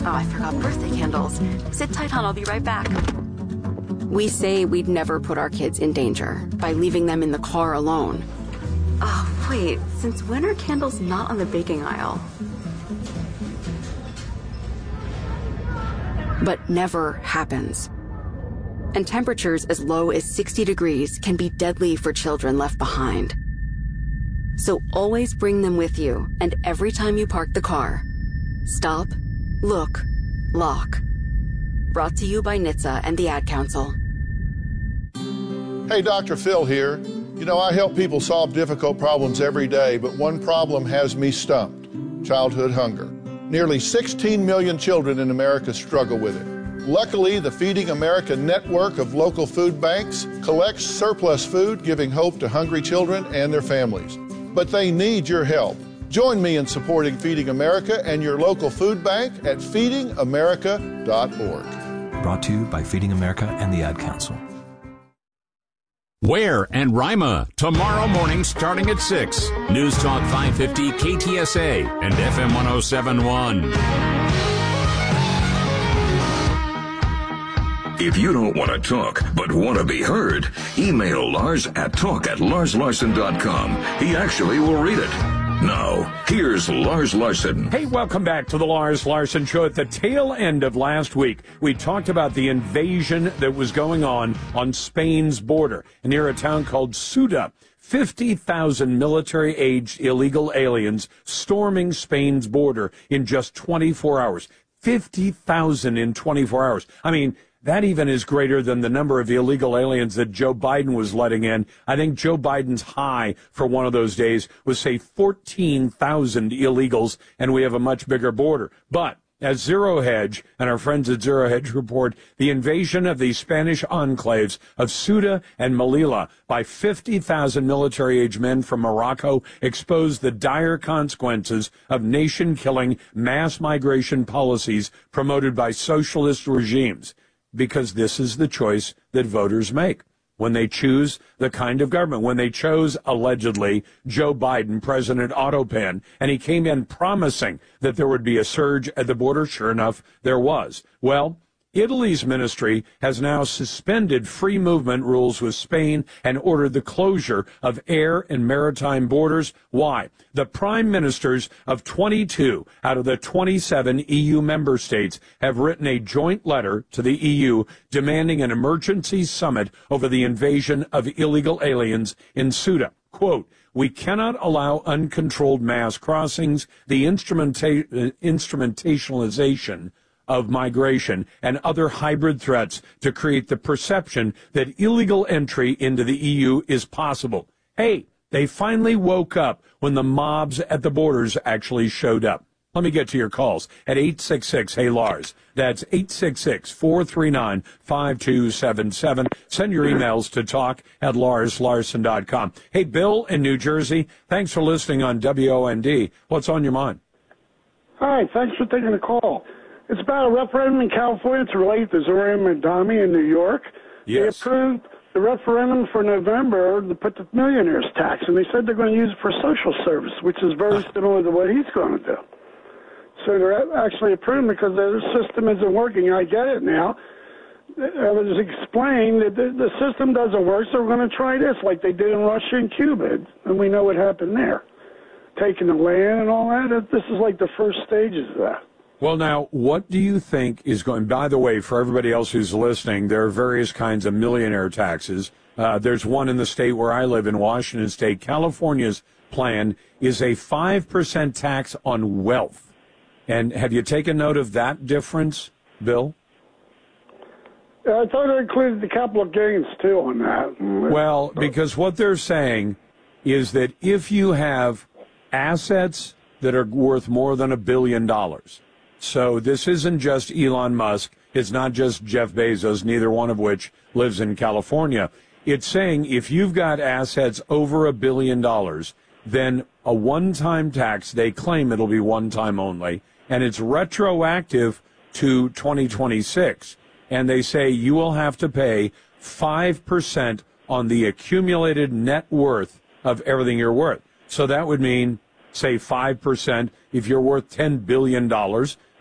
Oh, I forgot birthday candles. Sit tight, hon. I'll be right back. We say we'd never put our kids in danger by leaving them in the car alone. Oh, wait. Since when are candles not on the baking aisle? But never happens. And temperatures as low as 60 degrees can be deadly for children left behind. So always bring them with you, and every time you park the car, stop, look, lock. Brought to you by NHTSA and the Ad Council. Hey, Dr. Phil here. You know, I help people solve difficult problems every day, but one problem has me stumped: childhood hunger. Nearly 16 million children in America struggle with it. Luckily, the Feeding America network of local food banks collects surplus food, giving hope to hungry children and their families. But they need your help. Join me in supporting Feeding America and your local food bank at feedingamerica.org. Brought to you by Feeding America and the Ad Council. Ware and Rima, tomorrow morning starting at 6. News Talk 550 KTSA and FM 1071. If you don't want to talk, but want to be heard, email Lars at talk@larslarson.com. He actually will read it. Now, here's Lars Larson. Hey, welcome back to the Lars Larson Show. At the tail end of last week, we talked about the invasion that was going on Spain's border near a town called Ceuta. 50,000 military-aged illegal aliens storming Spain's border in just 24 hours. 50,000 in 24 hours. I mean, that even is greater than the number of illegal aliens that Joe Biden was letting in. I think Joe Biden's high for one of those days was, say, 14,000 illegals, and we have a much bigger border. But as Zero Hedge and our friends at Zero Hedge report, the invasion of the Spanish enclaves of Ceuta and Melilla by 50,000 military-age men from Morocco exposed the dire consequences of nation-killing mass migration policies promoted by socialist regimes. Because this is the choice that voters make when they choose the kind of government. When they chose, allegedly, Joe Biden, President Autopan, and he came in promising that there would be a surge at the border. Sure enough, there was. Well, Italy's ministry has now suspended free movement rules with Spain and ordered the closure of air and maritime borders. Why? The prime ministers of 22 out of the 27 EU member states have written a joint letter to the EU demanding an emergency summit over the invasion of illegal aliens in Ceuta. Quote, "We cannot allow uncontrolled mass crossings, the instrumentalization of migration and other hybrid threats to create the perception that illegal entry into the EU is possible." Hey, they finally woke up when the mobs at the borders actually showed up. Let me get to your calls at 866-HEY-LARS. That's 866-439-5277. Send your emails to talk@larslarson.com. Hey, Bill in New Jersey, thanks for listening on WOND. What's on your mind? Hi, thanks for taking the call. It's about a referendum in California to relate to Zohran Mamdani in New York. Yes. They approved the referendum for November to put the millionaire's tax, and they said they're going to use it for social service, which is very similar to what he's going to do. So they're actually approving because the system isn't working. I get it now. I was explained that the system doesn't work, so we're going to try this like they did in Russia and Cuba, and we know what happened there. Taking the land and all that, this is like the first stages of that. Well, now, what do you think is going, by the way, for everybody else who's listening, there are various kinds of millionaire taxes. There's one in the state where I live in Washington State. California's plan is a 5% tax on wealth. And have you taken note of that difference, Bill? I thought it included the capital gains, too, on that. Well, because what they're saying is that if you have assets that are worth more than $1 billion, so this isn't just Elon Musk, it's not just Jeff Bezos, neither one of which lives in California. It's saying if you've got assets over $1 billion, then a one-time tax, they claim it'll be one time only, and it's retroactive to 2026. And they say you will have to pay 5% on the accumulated net worth of everything you're worth. So that would mean, say, 5%. If you're worth $10 billion,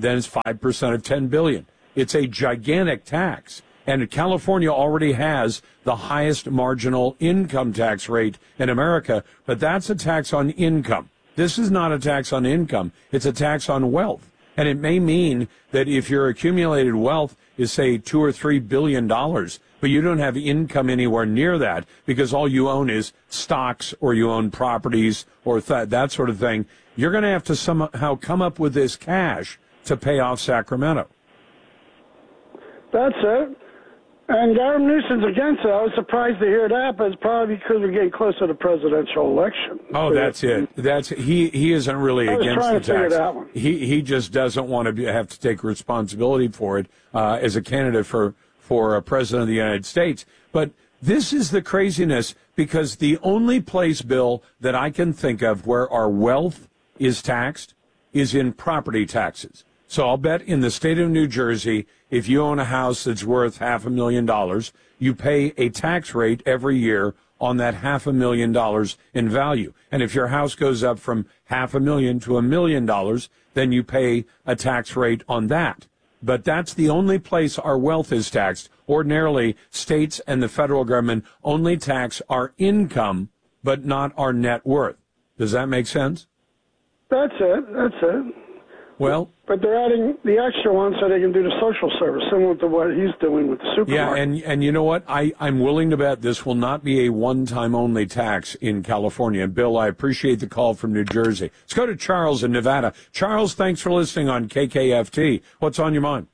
then it's 5% of $10 billion. It's a gigantic tax. And California already has the highest marginal income tax rate in America, but that's a tax on income. This is not a tax on income. It's a tax on wealth. And it may mean that if your accumulated wealth is, say, $2 or $3 billion, but you don't have income anywhere near that because all you own is stocks or you own properties or that sort of thing, you're going to have to somehow come up with this cash to pay off Sacramento. That's it. And Gavin Newsom's against it. I was surprised to hear that, but it's probably because we're getting closer to the presidential election. Oh, that's it. He isn't really against the tax. He just doesn't want to have to take responsibility for it as a candidate for a president of the United States. But this is the craziness, because the only place, Bill, that I can think of where our wealth is taxed is in property taxes. So I'll bet in the state of New Jersey, if you own a house that's worth $500,000, you pay a tax rate every year on that $500,000 in value. And if your house goes up from $500,000 to $1 million, then you pay a tax rate on that. But that's the only place our wealth is taxed. Ordinarily, states and the federal government only tax our income, but not our net worth. Does that make sense? That's it. Well, but they're adding the extra one so they can do the social service, similar to what he's doing with the supermarket. Yeah, and you know what? I'm willing to bet this will not be a one-time only tax in California. And Bill, I appreciate the call from New Jersey. Let's go to Charles in Nevada. Charles, thanks for listening on KKFT. What's on your mind?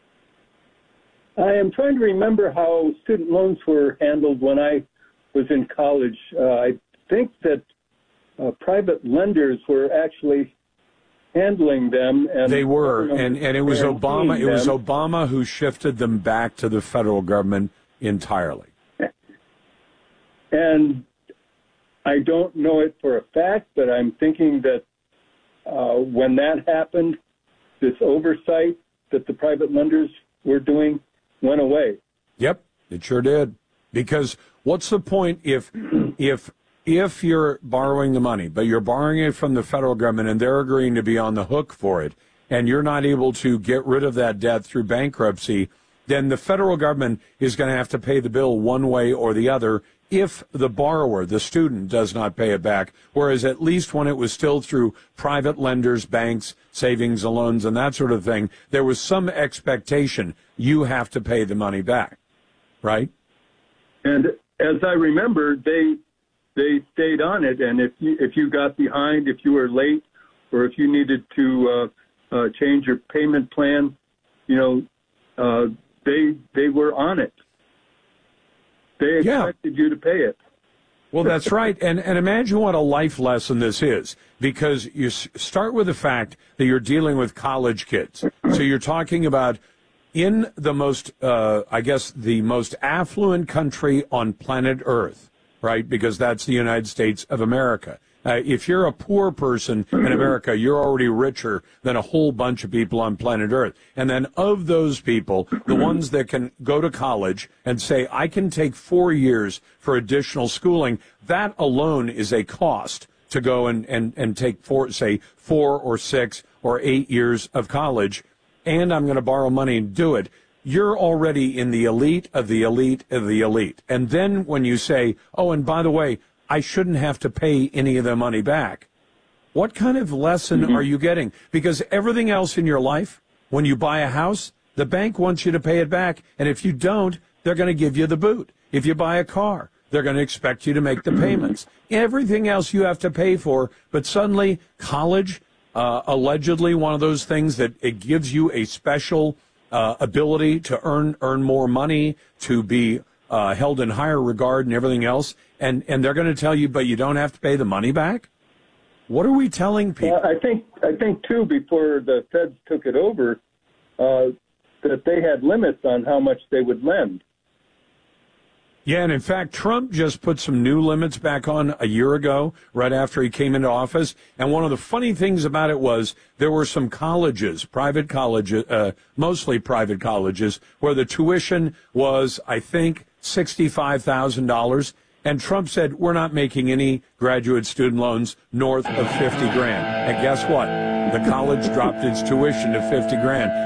I am trying to remember how student loans were handled when I was in college. I think that private lenders were actually handling them, and they were, and it was Obama. It was Obama who shifted them back to the federal government entirely. And I don't know it for a fact, but I'm thinking that when that happened, this oversight that the private lenders were doing went away. Yep, it sure did. Because what's the point if you're borrowing the money, but you're borrowing it from the federal government and they're agreeing to be on the hook for it, and you're not able to get rid of that debt through bankruptcy, then the federal government is going to have to pay the bill one way or the other if the borrower, the student, does not pay it back. Whereas at least when it was still through private lenders, banks, savings and loans, and that sort of thing, there was some expectation you have to pay the money back, right? And as I remember, they stayed on it, and if you got behind, if you were late, or if you needed to change your payment plan, they were on it. They expected you to pay it. Well, that's right. And imagine what a life lesson this is, because you start with the fact that you're dealing with college kids. So you're talking about in the most, the most affluent country on planet Earth, right? Because that's the United States of America. If you're a poor person in America, you're already richer than a whole bunch of people on planet Earth. And then of those people, the ones that can go to college and say, I can take 4 years for additional schooling, that alone is a cost to go and take 4 or 6 or 8 years of college, and I'm going to borrow money and do it. You're already in the elite of the elite of the elite. And then when you say, oh, and by the way, I shouldn't have to pay any of the money back, what kind of lesson are you getting? Because everything else in your life, when you buy a house, the bank wants you to pay it back. And if you don't, they're going to give you the boot. If you buy a car, they're going to expect you to make the payments. Everything else you have to pay for. But suddenly, college, allegedly one of those things that it gives you a special ability to earn more money, to be held in higher regard and everything else, and they're going to tell you, but you don't have to pay the money back? What are we telling people? I think too, before the feds took it over, that they had limits on how much they would lend. Yeah, and in fact, Trump just put some new limits back on a year ago, right after he came into office. And one of the funny things about it was there were some colleges, private colleges, mostly private colleges, where the tuition was, I think, $65,000. And Trump said, we're not making any graduate student loans north of 50 grand. And guess what? The college dropped its tuition to 50 grand.